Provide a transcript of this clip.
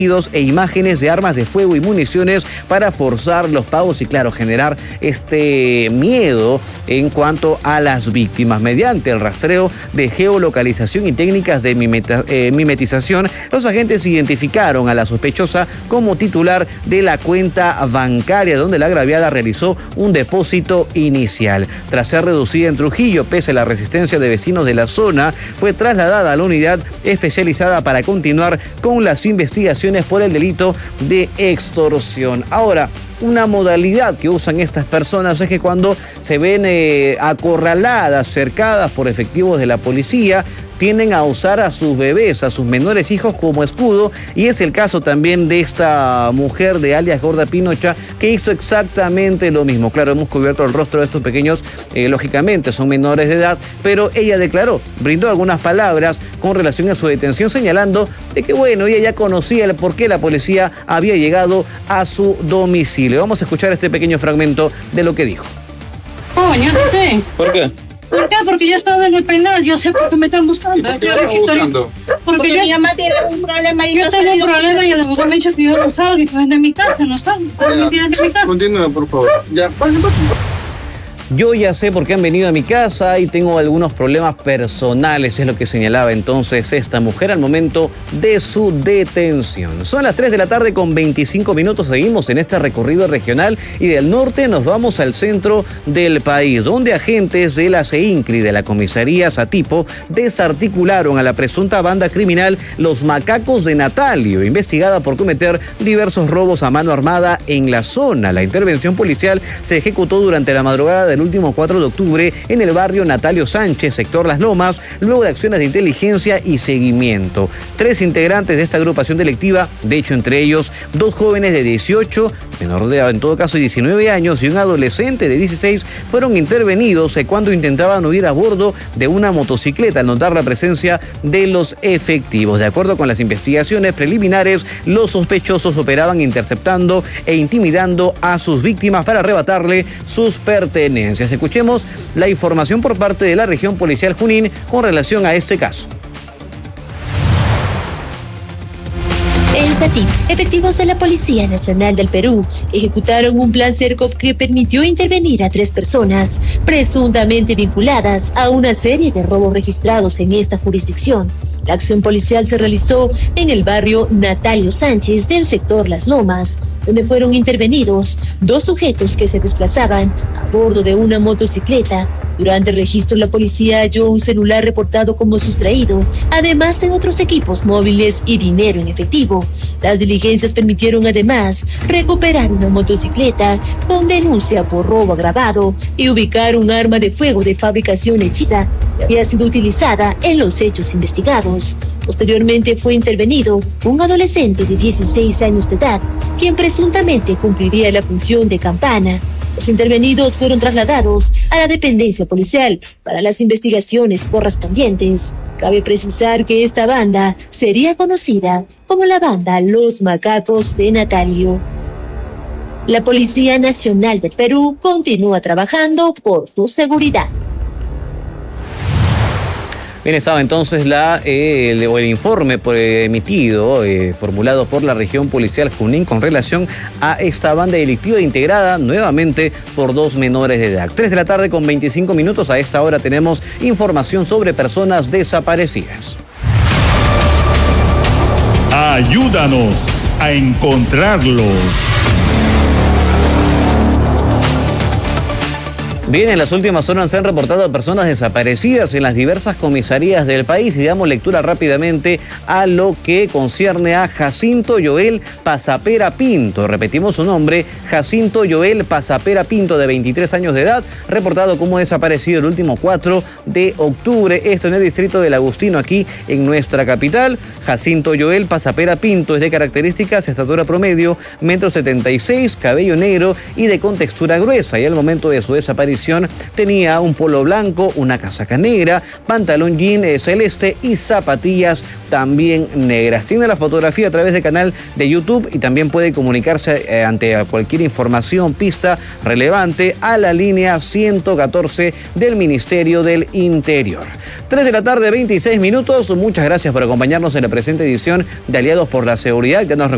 e imágenes de armas de fuego y municiones para forzar los pagos y, claro, generar este miedo en cuanto a las víctimas. Mediante el rastreo de geolocalización y técnicas de mimetización, los agentes identificaron a la sospechosa como titular de la cuenta bancaria donde la agraviada realizó un depósito inicial. Tras ser reducida en Trujillo, pese a la resistencia de vecinos de la zona, fue trasladada a la unidad especializada para continuar con las investigaciones por el delito de extorsión. Ahora, una modalidad que usan estas personas es que cuando se ven acorraladas, cercadas por efectivos de la policía, tienden a usar a sus bebés, a sus menores hijos como escudo, y es el caso también de esta mujer de alias Gorda Pinocha, que hizo exactamente lo mismo. Claro, hemos cubierto el rostro de estos pequeños, lógicamente son menores de edad, pero ella declaró, brindó algunas palabras con relación a su detención, señalando de que, bueno, ella ya conocía el por qué la policía había llegado a su domicilio. Vamos a escuchar este pequeño fragmento de lo que dijo. Oh, yo no sé. ¿Por qué? ¿Por qué? Porque yo he estado en el penal, yo sé por qué me están buscando. ¿Por qué me están buscando? Porque mi mamá tiene un problema y yo tengo un problema y el abogado me ha dicho que yo no salgo y que de mi casa, no salgo. Continúa, por favor. Ya, pase. Yo ya sé por qué han venido a mi casa y tengo algunos problemas personales, es lo que señalaba entonces esta mujer al momento de su detención. Son las 3 de la tarde con 25 minutos, seguimos en este recorrido regional y del norte nos vamos al centro del país, donde agentes de la CEINCRI, de la comisaría Satipo, desarticularon a la presunta banda criminal Los Macacos de Natalio, investigada por cometer diversos robos a mano armada en la zona. La intervención policial se ejecutó durante la madrugada del último 4 de octubre en el barrio Natalio Sánchez, sector Las Lomas, luego de acciones de inteligencia y seguimiento. 3 integrantes de esta agrupación delictiva, de hecho entre ellos 2 jóvenes de 18, menor de edad en todo caso 19 años y un adolescente de 16, fueron intervenidos cuando intentaban huir a bordo de una motocicleta al notar la presencia de los efectivos. De acuerdo con las investigaciones preliminares, los sospechosos operaban interceptando e intimidando a sus víctimas para arrebatarle sus pertenencias. Escuchemos la información por parte de la región policial Junín con relación a este caso. En Satipo, efectivos de la Policía Nacional del Perú ejecutaron un plan CERCOP que permitió intervenir a 3 personas presuntamente vinculadas a una serie de robos registrados en esta jurisdicción. La acción policial se realizó en el barrio Natalio Sánchez del sector Las Lomas, donde fueron intervenidos 2 sujetos que se desplazaban a bordo de una motocicleta. Durante el registro, la policía halló un celular reportado como sustraído, además de otros equipos móviles y dinero en efectivo. Las diligencias permitieron además recuperar una motocicleta con denuncia por robo agravado y ubicar un arma de fuego de fabricación hechiza que había sido utilizada en los hechos investigados. Posteriormente fue intervenido un adolescente de 16 años de edad, quien presuntamente cumpliría la función de campana. Los intervenidos fueron trasladados a la dependencia policial para las investigaciones correspondientes. Cabe precisar que esta banda sería conocida como la banda Los Macacos de Natalio. La Policía Nacional del Perú continúa trabajando por tu seguridad. Bien, estaba entonces el informe emitido, formulado por la región policial Junín con relación a esta banda delictiva integrada nuevamente por 2 menores de edad. 3 de la tarde con 25 minutos, a esta hora tenemos información sobre personas desaparecidas. Ayúdanos a encontrarlos. Bien, en las últimas horas se han reportado personas desaparecidas en las diversas comisarías del país y damos lectura rápidamente a lo que concierne a Jacinto Joel Pasapera Pinto. Repetimos su nombre, Jacinto Joel Pasapera Pinto, de 23 años de edad, reportado como desaparecido el último 4 de octubre, esto en el distrito del Agustino, aquí en nuestra capital. Jacinto Joel Pasapera Pinto es de características, estatura promedio, 1,76 m, cabello negro y de contextura gruesa, y al momento de su desaparición tenía un polo blanco, una casaca negra, pantalón jean celeste y zapatillas también negras. Tiene la fotografía a través del canal de YouTube y también puede comunicarse ante cualquier información, pista relevante a la línea 114 del Ministerio del Interior. 3 de la tarde, 26 minutos. Muchas gracias por acompañarnos en la presente edición de Aliados por la Seguridad. Ya nos